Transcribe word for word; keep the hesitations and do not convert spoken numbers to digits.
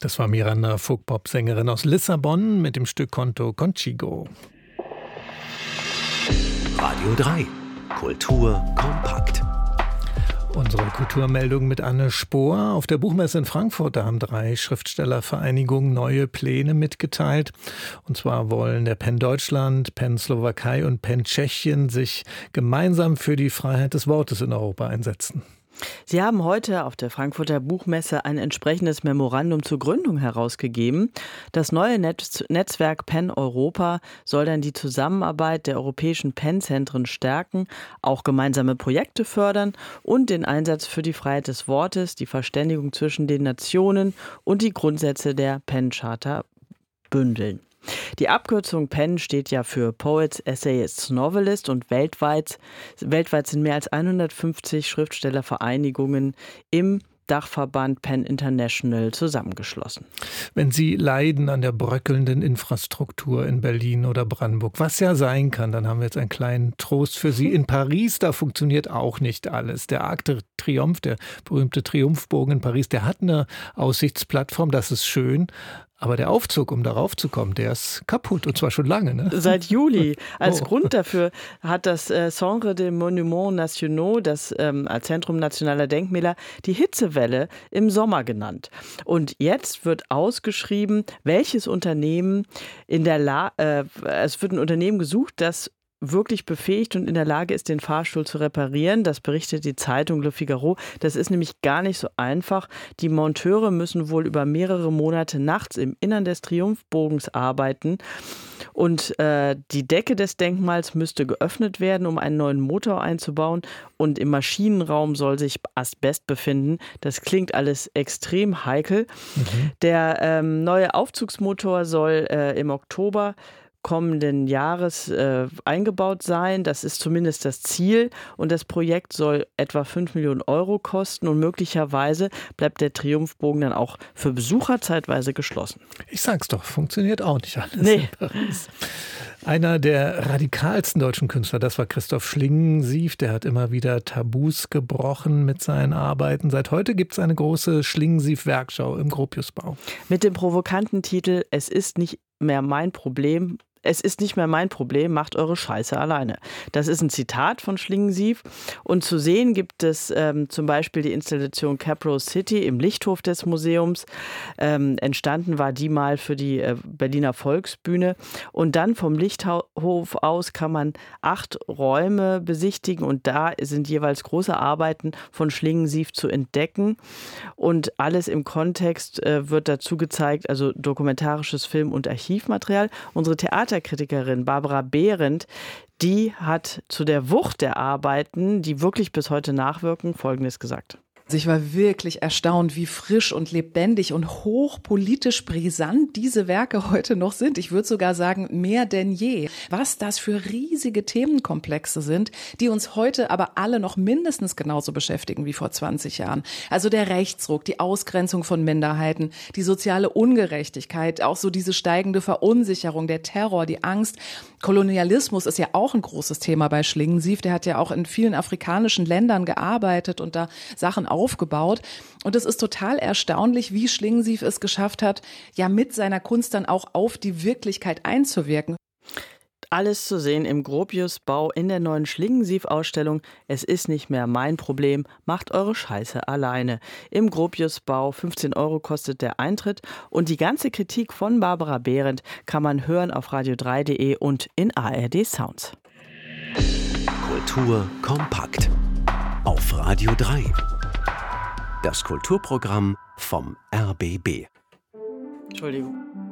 Das war Miranda Folk-Pop, Sängerin aus Lissabon mit dem Stück Conto Contigo. Radio drei. Kultur kompakt. Unsere Kulturmeldung mit Anne Spohr. Auf der Buchmesse in Frankfurt, da haben drei Schriftstellervereinigungen neue Pläne mitgeteilt. Und zwar wollen der PEN Deutschland, PEN Slowakei und PEN Tschechien sich gemeinsam für die Freiheit des Wortes in Europa einsetzen. Sie haben heute auf der Frankfurter Buchmesse ein entsprechendes Memorandum zur Gründung herausgegeben. Das neue Netz- Netzwerk PEN Europa soll dann die Zusammenarbeit der europäischen PEN-Zentren stärken, auch gemeinsame Projekte fördern und den Einsatz für die Freiheit des Wortes, die Verständigung zwischen den Nationen und die Grundsätze der PEN-Charta bündeln. Die Abkürzung PEN steht ja für Poets, Essayists, Novelists und weltweit, weltweit sind mehr als hundertfünfzig Schriftstellervereinigungen im Dachverband PEN International zusammengeschlossen. Wenn Sie leiden an der bröckelnden Infrastruktur in Berlin oder Brandenburg, was ja sein kann, dann haben wir jetzt einen kleinen Trost für Sie. In Paris, da funktioniert auch nicht alles. Der Arc de Triomphe, der berühmte Triumphbogen in Paris, der hat eine Aussichtsplattform, das ist schön. Aber der Aufzug, um darauf zu kommen, der ist kaputt und zwar schon lange. Ne? Seit Juli. Als oh. Grund dafür hat das äh, Centre des Monuments Nationaux, das ähm, als Zentrum nationaler Denkmäler, die Hitzewelle im Sommer genannt. Und jetzt wird ausgeschrieben, welches Unternehmen in der La- äh, es wird ein Unternehmen gesucht, das wirklich befähigt und in der Lage ist, den Fahrstuhl zu reparieren. Das berichtet die Zeitung Le Figaro. Das ist nämlich gar nicht so einfach. Die Monteure müssen wohl über mehrere Monate nachts im Innern des Triumphbogens arbeiten. Und äh, die Decke des Denkmals müsste geöffnet werden, um einen neuen Motor einzubauen. Und im Maschinenraum soll sich Asbest befinden. Das klingt alles extrem heikel. Mhm. Der ähm, neue Aufzugsmotor soll äh, im Oktober kommenden Jahres äh, eingebaut sein. Das ist zumindest das Ziel. Und das Projekt soll etwa fünf Millionen Euro kosten. Und möglicherweise bleibt der Triumphbogen dann auch für Besucher zeitweise geschlossen. Ich sag's doch, funktioniert auch nicht alles nee. in Paris. Einer der radikalsten deutschen Künstler, das war Christoph Schlingensief. Der hat immer wieder Tabus gebrochen mit seinen Arbeiten. Seit heute gibt es eine große Schlingensief-Werkschau im Gropiusbau. Mit dem provokanten Titel „Es ist nicht mehr mein Problem“. Es ist nicht mehr mein Problem, macht eure Scheiße alleine. Das ist ein Zitat von Schlingensief. Und zu sehen gibt es ähm, zum Beispiel die Installation Capital City im Lichthof des Museums. Ähm, entstanden war die mal für die äh, Berliner Volksbühne. Und dann vom Lichthof aus kann man acht Räume besichtigen. Und da sind jeweils große Arbeiten von Schlingensief zu entdecken. Und alles im Kontext äh, wird dazu gezeigt, also dokumentarisches Film- und Archivmaterial. Unsere Theater Kritikerin Barbara Behrendt, die hat zu der Wucht der Arbeiten, die wirklich bis heute nachwirken, Folgendes gesagt. Also ich war wirklich erstaunt, wie frisch und lebendig und hochpolitisch brisant diese Werke heute noch sind. Ich würde sogar sagen, mehr denn je. Was das für riesige Themenkomplexe sind, die uns heute aber alle noch mindestens genauso beschäftigen wie vor zwanzig Jahren. Also der Rechtsruck, die Ausgrenzung von Minderheiten, die soziale Ungerechtigkeit, auch so diese steigende Verunsicherung, der Terror, die Angst. Kolonialismus ist ja auch ein großes Thema bei Schlingensief. Der hat ja auch in vielen afrikanischen Ländern gearbeitet und da Sachen aufgebaut. Und es ist total erstaunlich, wie Schlingensief es geschafft hat, ja mit seiner Kunst dann auch auf die Wirklichkeit einzuwirken. Alles zu sehen im Gropiusbau in der neuen Schlingensief-Ausstellung „Es ist nicht mehr mein Problem, macht eure Scheiße alleine". Im Gropiusbau fünfzehn Euro kostet der Eintritt und die ganze Kritik von Barbara Behrendt kann man hören auf radio drei punkt de und in A R D Sounds. Kultur kompakt auf Radio drei. Das Kulturprogramm vom R B B. Entschuldigung.